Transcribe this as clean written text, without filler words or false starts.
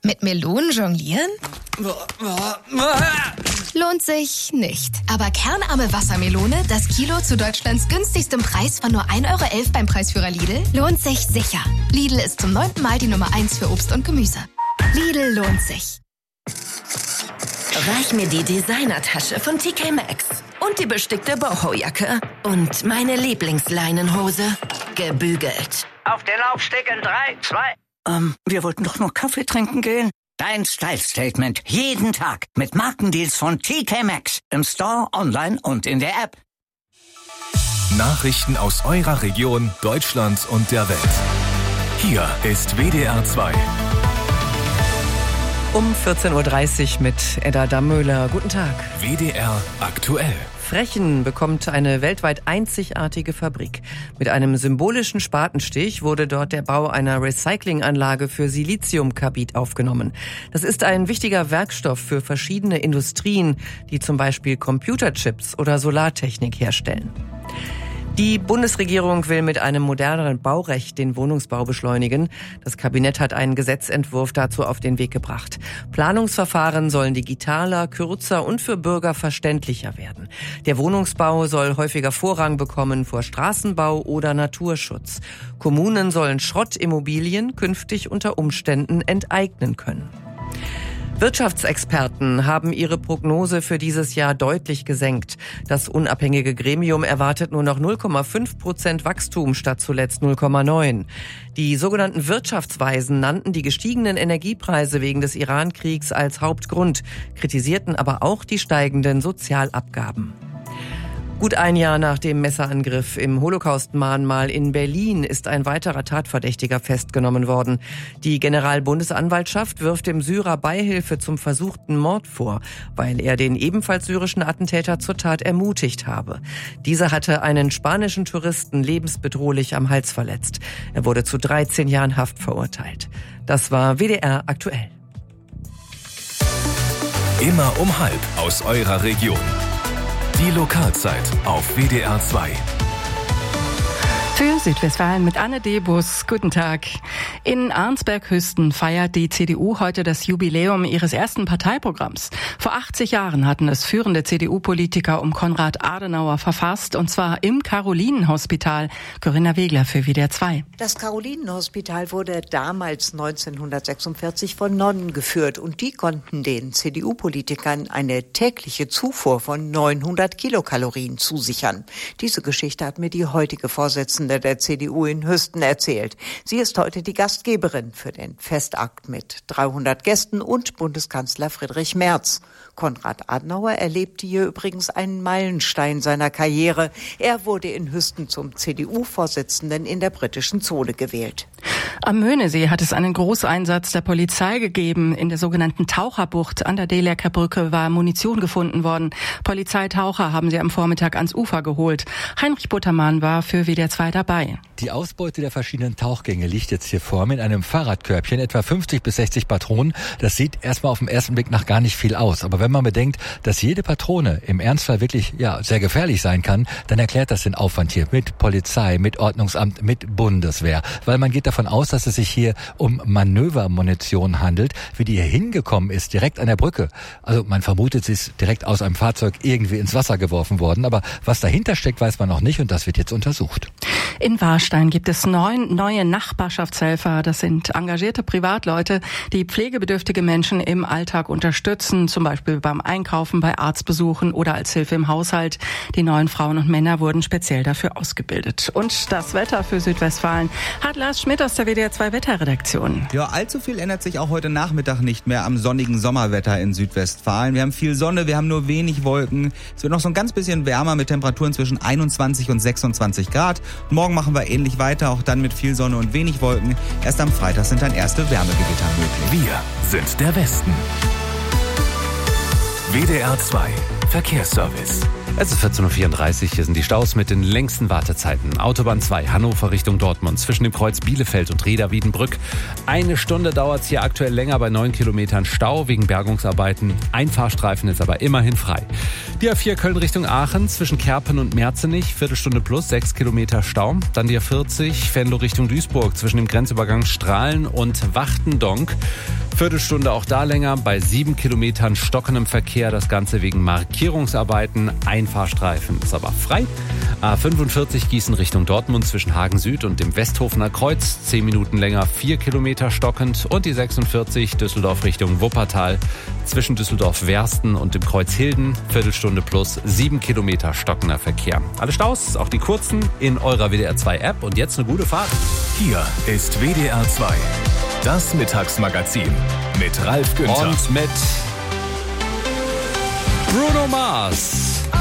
Mit Melonen jonglieren? Lohnt sich nicht. Aber kernarme Wassermelone, das Kilo zu Deutschlands günstigstem Preis von nur 1,11 € beim Preisführer Lidl, lohnt sich sicher. Lidl ist zum 9. Mal die Nummer 1 für Obst und Gemüse. Lidl lohnt sich. Reich mir die Designertasche von TK Maxx und die bestickte Boho-Jacke und meine Lieblingsleinenhose, gebügelt. Auf den Laufsteg in 3, 2... wir wollten doch nur Kaffee trinken gehen. Dein Style-Statement jeden Tag mit Markendeals von TK Maxx im Store, online und in der App. Nachrichten aus eurer Region, Deutschland und der Welt. Hier ist WDR 2. Um 14.30 Uhr mit Edda Dammöhler. Guten Tag. WDR aktuell. Frechen bekommt eine weltweit einzigartige Fabrik. Mit einem symbolischen Spatenstich wurde dort der Bau einer Recyclinganlage für Siliziumkarbid aufgenommen. Das ist ein wichtiger Werkstoff für verschiedene Industrien, die zum Beispiel Computerchips oder Solartechnik herstellen. Die Bundesregierung will mit einem moderneren Baurecht den Wohnungsbau beschleunigen. Das Kabinett hat einen Gesetzentwurf dazu auf den Weg gebracht. Planungsverfahren sollen digitaler, kürzer und für Bürger verständlicher werden. Der Wohnungsbau soll häufiger Vorrang bekommen vor Straßenbau oder Naturschutz. Kommunen sollen Schrottimmobilien künftig unter Umständen enteignen können. Wirtschaftsexperten haben ihre Prognose für dieses Jahr deutlich gesenkt. Das unabhängige Gremium erwartet nur noch 0,5% Wachstum statt zuletzt 0,9%. Die sogenannten Wirtschaftsweisen nannten die gestiegenen Energiepreise wegen des Iran-Kriegs als Hauptgrund, kritisierten aber auch die steigenden Sozialabgaben. Gut ein Jahr nach dem Messerangriff im Holocaust-Mahnmal in Berlin ist ein weiterer Tatverdächtiger festgenommen worden. Die Generalbundesanwaltschaft wirft dem Syrer Beihilfe zum versuchten Mord vor, weil er den ebenfalls syrischen Attentäter zur Tat ermutigt habe. Dieser hatte einen spanischen Touristen lebensbedrohlich am Hals verletzt. Er wurde zu 13 Jahren Haft verurteilt. Das war WDR aktuell. Immer um 12 aus eurer Region. Die Lokalzeit auf WDR 2. Für Südwestfalen mit Anne Debus. Guten Tag. In Arnsberg-Hüsten feiert die CDU heute das Jubiläum ihres ersten Parteiprogramms. Vor 80 Jahren hatten es führende CDU-Politiker um Konrad Adenauer verfasst, und zwar im Carolinenhospital. Corinna Wegler für WDR 2. Das Carolinenhospital wurde damals 1946 von Nonnen geführt und die konnten den CDU-Politikern eine tägliche Zufuhr von 900 Kilokalorien zusichern. Diese Geschichte hat mir die heutige Vorsitzende der CDU in Hüsten erzählt. Sie ist heute die Gastgeberin für den Festakt mit 300 Gästen und Bundeskanzler Friedrich Merz. Konrad Adenauer erlebte hier übrigens einen Meilenstein seiner Karriere. Er wurde in Hüsten zum CDU-Vorsitzenden in der britischen Zone gewählt. Am Möhnesee hat es einen Großeinsatz der Polizei gegeben. In der sogenannten Taucherbucht an der Delecker Brücke war Munition gefunden worden. Polizeitaucher haben sie am Vormittag ans Ufer geholt. Heinrich Buttermann war für WDR 2 dabei. Die Ausbeute der verschiedenen Tauchgänge liegt jetzt hier vor mir in einem Fahrradkörbchen, etwa 50 bis 60 Patronen. Das sieht erstmal auf den ersten Blick nach gar nicht viel aus. Aber wenn man bedenkt, dass jede Patrone im Ernstfall wirklich sehr gefährlich sein kann, dann erklärt das den Aufwand hier mit Polizei, mit Ordnungsamt, mit Bundeswehr. Weil man geht davon aus, dass es sich hier um Manövermunition handelt. Wie die hier hingekommen ist, direkt an der Brücke. Also man vermutet, sie ist direkt aus einem Fahrzeug irgendwie ins Wasser geworfen worden. Aber was dahinter steckt, weiß man noch nicht und das wird jetzt untersucht. In Warstein gibt es 9 neue Nachbarschaftshelfer. Das sind engagierte Privatleute, die pflegebedürftige Menschen im Alltag unterstützen, zum Beispiel beim Einkaufen, bei Arztbesuchen oder als Hilfe im Haushalt. Die neuen Frauen und Männer wurden speziell dafür ausgebildet. Und das Wetter für Südwestfalen hat Lars Schmidt aus der WDR 2 Wetterredaktion. Ja, allzu viel ändert sich auch heute Nachmittag nicht mehr am sonnigen Sommerwetter in Südwestfalen. Wir haben viel Sonne, wir haben nur wenig Wolken. Es wird noch so ein ganz bisschen wärmer mit Temperaturen zwischen 21 und 26 Grad. Morgen machen wir ähnlich weiter, auch dann mit viel Sonne und wenig Wolken. Erst am Freitag sind dann erste Wärmegewitter möglich. Wir sind der Westen. WDR 2 Verkehrsservice. Es ist 14.34 Uhr, hier sind die Staus mit den längsten Wartezeiten. Autobahn 2, Hannover Richtung Dortmund, zwischen dem Kreuz Bielefeld und Reda-Wiedenbrück. 1 Stunde dauert es hier aktuell länger bei 9 Kilometern Stau wegen Bergungsarbeiten. Ein Fahrstreifen ist aber immerhin frei. Die A4 Köln Richtung Aachen, zwischen Kerpen und Merzenich, Viertelstunde plus, 6 Kilometer Stau. Dann die A40 Venlo Richtung Duisburg, zwischen dem Grenzübergang Strahlen und Wachtendonk. Viertelstunde auch da länger, bei 7 Kilometern stockendem Verkehr, das Ganze wegen Markierungsarbeiten. Ein Fahrstreifen ist aber frei. A45 Gießen Richtung Dortmund zwischen Hagen Süd und dem Westhofener Kreuz, 10 Minuten länger, 4 Kilometer stockend. Und die 46 Düsseldorf Richtung Wuppertal zwischen Düsseldorf-Wersten und dem Kreuz Hilden, Viertelstunde plus, 7 Kilometer stockender Verkehr. Alle Staus, auch die kurzen, in eurer WDR 2 App. Und jetzt eine gute Fahrt. Hier ist WDR 2. Das Mittagsmagazin mit Ralf Günther. Und mit Bruno Mars.